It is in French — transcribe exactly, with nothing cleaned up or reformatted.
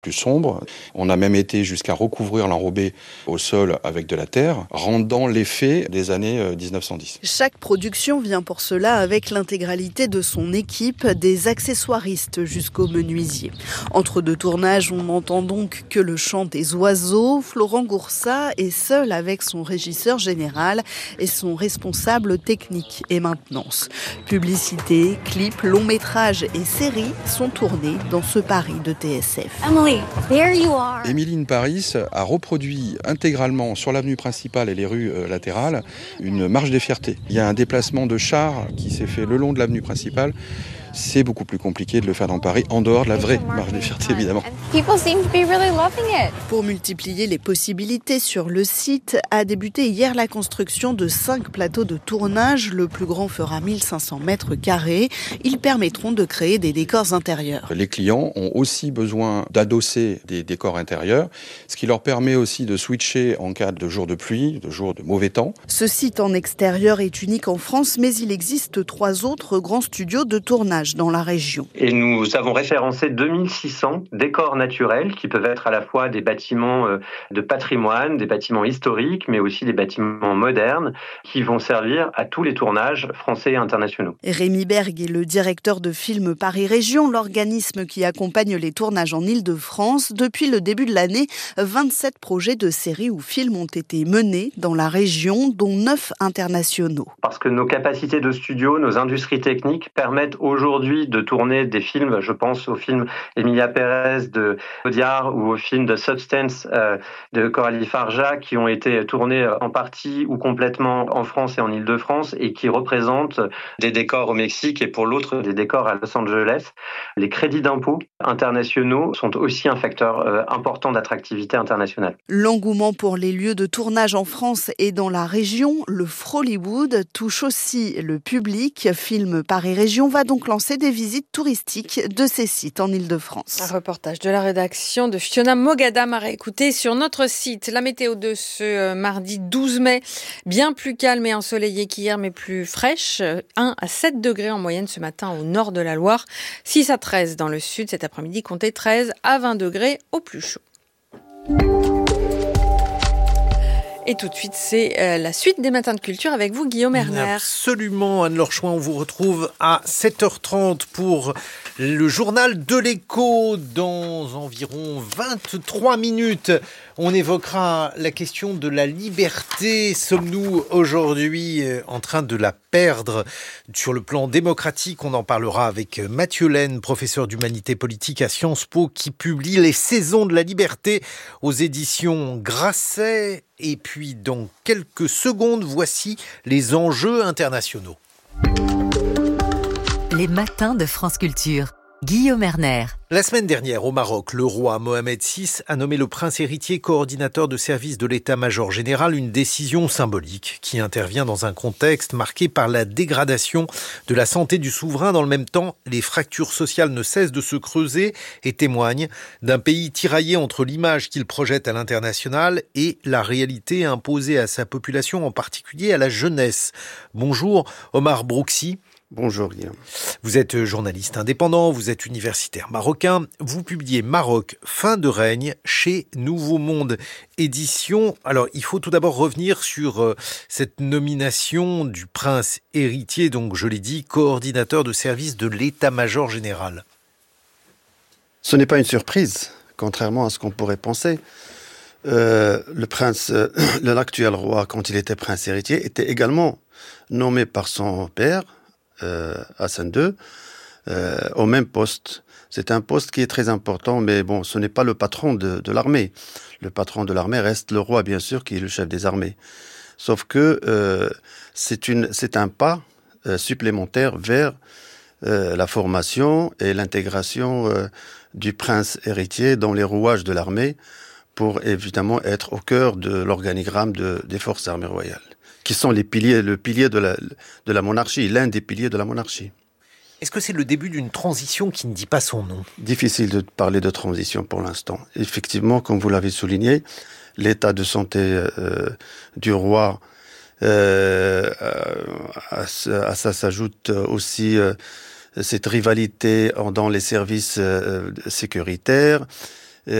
plus sombre. On a même été jusqu'à recouvrir l'enrobé au sol avec de la terre, rendant l'effet des années dix-neuf cent dix. Chaque production vient pour cela avec l'intégralité de son équipe, des accessoiristes jusqu'aux menuisiers. Entre deux tournages, on n'entend donc que le chant des oiseaux. Florent Goursat est seul avec son régisseur général et son responsable technique et maintenance. Publicité, clips, longs métrages et séries sont tournés dans ce Paris de T S F. Emily, there you are. Emily in Paris a reproduit intégralement sur l'avenue principale et les rues latérales une marche des fiertés. Il y a un déplacement de chars qui s'est fait le long de l'avenue principale. C'est beaucoup plus compliqué de le faire dans Paris, en dehors de la vraie marche des fiertés, évidemment. Pour multiplier les possibilités sur le site, a débuté hier la construction de cinq plateaux de tournage. Le plus grand fera mille cinq cents mètres carrés. Ils permettront de créer des décors intérieurs. Les clients ont aussi besoin d'adosser des décors intérieurs, ce qui leur permet aussi de switcher en cas de jours de pluie, de jours de mauvais temps. Ce site en extérieur est unique en France, mais il existe trois autres grands studios de tournage dans la région. Et nous avons référencé deux mille six cents décors naturels qui peuvent être à la fois des bâtiments de patrimoine, des bâtiments historiques, mais aussi des bâtiments modernes qui vont servir à tous les tournages français et internationaux. Rémi Berg est le directeur de Film Paris Région, l'organisme qui accompagne les tournages en Île-de-France. Depuis le début de l'année, vingt-sept projets de séries ou films ont été menés dans la région, dont neuf internationaux. Parce que nos capacités de studio, nos industries techniques permettent aujourd'hui aujourd'hui de tourner des films, je pense au film Emilia Pérez de Audiard ou au film de Substance euh, de Coralie Farja qui ont été tournés en partie ou complètement en France et en Île-de-France et qui représentent des décors au Mexique et pour l'autre des décors à Los Angeles. Les crédits d'impôt internationaux sont aussi un facteur euh, important d'attractivité internationale. L'engouement pour les lieux de tournage en France et dans la région, le Frolywood, touche aussi le public. Film Paris Région va donc lancer des visites touristiques de ces sites en Île-de-France. Un reportage de la rédaction de Fiona Mogadam à réécouter sur notre site. La météo de ce mardi douze mai, bien plus calme et ensoleillée qu'hier, mais plus fraîche. un à sept degrés en moyenne ce matin au nord de la Loire, six à treize dans le sud. Cet après-midi, comptez treize à vingt degrés au plus chaud. Et tout de suite, c'est euh, la suite des Matins de Culture avec vous, Guillaume Erner. Absolument, Anne-Laure Chouin, on vous retrouve à sept heures trente pour le journal de l'écho. Dans environ vingt-trois minutes, on évoquera la question de la liberté. Sommes-nous aujourd'hui en train de la perdre sur le plan démocratique? On en parlera avec Mathieu Laine, professeur d'humanité politique à Sciences Po, qui publie Les Saisons de la liberté aux éditions Grasset. Et puis, dans quelques secondes, voici les enjeux internationaux. Les matins de France Culture. Guillaume Erner. La semaine dernière, au Maroc, le roi Mohamed six a nommé le prince héritier coordinateur de service de l'état-major général, une décision symbolique qui intervient dans un contexte marqué par la dégradation de la santé du souverain. Dans le même temps, les fractures sociales ne cessent de se creuser et témoignent d'un pays tiraillé entre l'image qu'il projette à l'international et la réalité imposée à sa population, en particulier à la jeunesse. Bonjour Omar Brouxy. Bonjour Guillaume. Vous êtes journaliste indépendant, vous êtes universitaire marocain. Vous publiez Maroc, fin de règne chez Nouveau Monde Édition. Alors, il faut tout d'abord revenir sur euh, cette nomination du prince héritier, donc je l'ai dit, coordinateur de service de l'état-major général. Ce n'est pas une surprise, contrairement à ce qu'on pourrait penser. Euh, le prince, euh, l'actuel roi, quand il était prince héritier, était également nommé par son père, Euh, Hassan deux, euh, au même poste. C'est un poste qui est très important, mais bon, ce n'est pas le patron de, de l'armée. Le patron de l'armée reste le roi, bien sûr, qui est le chef des armées. Sauf que euh, c'est, une, c'est un pas euh, supplémentaire vers euh, la formation et l'intégration euh, du prince héritier dans les rouages de l'armée pour évidemment être au cœur de l'organigramme de, des forces armées royales, qui sont les piliers, le pilier de la, de la monarchie, l'un des piliers de la monarchie. Est-ce que c'est le début d'une transition qui ne dit pas son nom ? Difficile de parler de transition pour l'instant. Effectivement, comme vous l'avez souligné, l'état de santé euh, du roi, euh, à, à ça s'ajoute aussi euh, cette rivalité dans les services euh, sécuritaires.